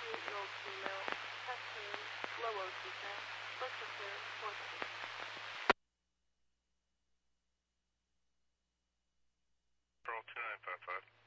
58-year-old female, chest pain, low O2 count, pressure clear, 4. Control 2955.